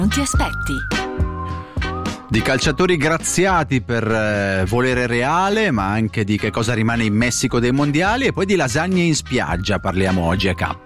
Non ti aspetti? Di calciatori graziati per volere reale, ma anche di che cosa rimane in Messico dei mondiali, e poi di lasagne in spiaggia parliamo oggi a K.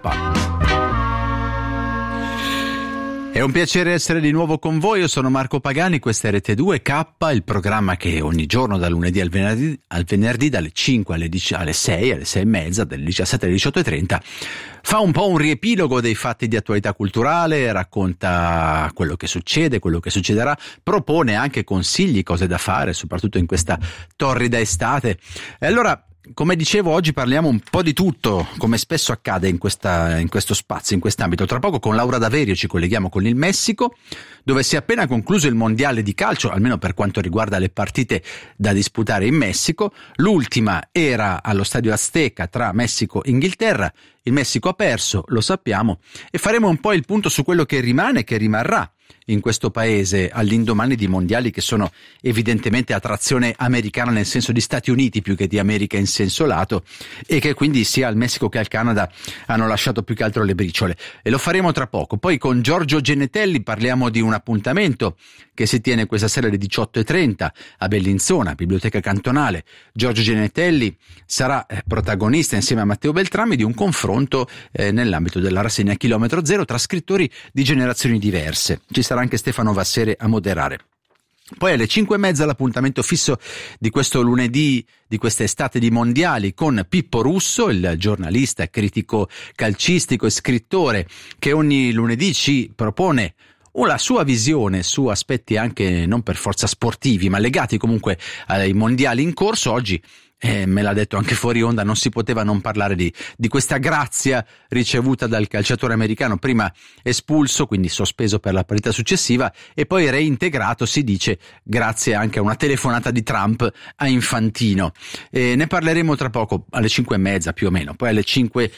È un piacere essere di nuovo con voi, io sono Marco Pagani, questa è RT2 K, il programma che ogni giorno dal lunedì al venerdì dalle 5 alle 6, alle 6 e mezza, dalle 17 alle 18:30, fa un po' un riepilogo dei fatti di attualità culturale, racconta quello che succede, quello che succederà, propone anche consigli, cose da fare, soprattutto in questa torrida estate. E allora, come dicevo, oggi parliamo un po' di tutto, come spesso accade in questo spazio, in quest'ambito. Tra poco con Laura Daverio ci colleghiamo con il Messico, dove si è appena concluso il mondiale di calcio, almeno per quanto riguarda le partite da disputare in Messico. L'ultima era allo Stadio Azteca tra Messico e Inghilterra. Il Messico ha perso, lo sappiamo, e faremo un po' il punto su quello che rimane e che rimarrà in questo paese all'indomani di mondiali che sono evidentemente a trazione americana nel senso di Stati Uniti più che di America in senso lato, e che quindi sia al Messico che al Canada hanno lasciato più che altro le briciole, e lo faremo tra poco. Poi con Giorgio Genetelli parliamo di un appuntamento che si tiene questa sera alle 18:30 a Bellinzona, Biblioteca Cantonale. Giorgio Genetelli sarà protagonista insieme a Matteo Beltrami di un confronto nell'ambito della rassegna Chilometro Zero tra scrittori di generazioni diverse. Ci sarà anche Stefano Vassere a moderare. Poi alle 5:30 l'appuntamento fisso di questo lunedì, di questa estate di mondiali, con Pippo Russo, il giornalista, critico calcistico e scrittore che ogni lunedì ci propone la sua visione su aspetti anche non per forza sportivi, ma legati comunque ai mondiali in corso. Oggi me l'ha detto anche fuori onda, non si poteva non parlare di questa grazia ricevuta dal calciatore americano, prima espulso, quindi sospeso per la partita successiva, e poi reintegrato, si dice, grazie anche a una telefonata di Trump a Infantino. Ne parleremo tra poco, alle 5:30 più o meno. Poi alle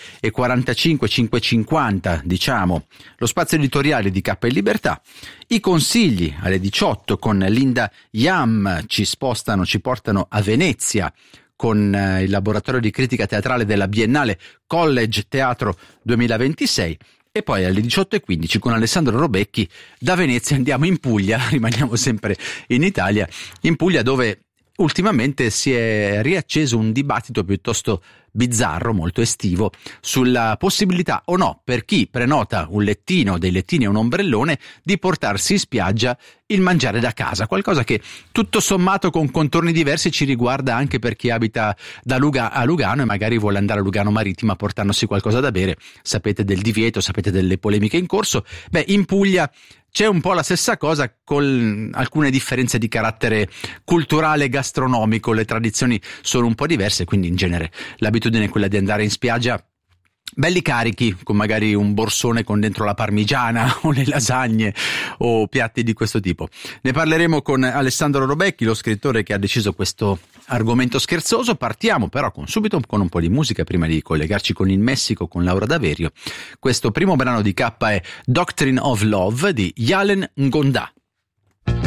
5:45, 5:50, diciamo, lo spazio editoriale di K e Libertà. I consigli alle 18 con Linda Yam ci portano a Venezia con il laboratorio di critica teatrale della Biennale College Teatro 2026, e poi alle 18:15 con Alessandro Robecchi da Venezia andiamo in Puglia, rimaniamo sempre in Italia, in Puglia dove ultimamente si è riacceso un dibattito piuttosto bizzarro, molto estivo, sulla possibilità o no, per chi prenota un lettino, dei lettini e un ombrellone, di portarsi in spiaggia il mangiare da casa, qualcosa che tutto sommato con contorni diversi ci riguarda anche per chi abita a Lugano e magari vuole andare a Lugano Marittima portandosi qualcosa da bere. Sapete del divieto, sapete delle polemiche in corso. In Puglia c'è un po' la stessa cosa, con alcune differenze di carattere culturale e gastronomico, le tradizioni sono un po' diverse, quindi in genere l'abitudine è quella di andare in spiaggia belli carichi, con magari un borsone con dentro la parmigiana o le lasagne o piatti di questo tipo. Ne parleremo con Alessandro Robecchi, lo scrittore che ha deciso questo argomento scherzoso. Partiamo però subito con un po' di musica prima di collegarci con il Messico, con Laura Daverio. Questo primo brano di K è Doctrine of Love di Yalen Ngonda.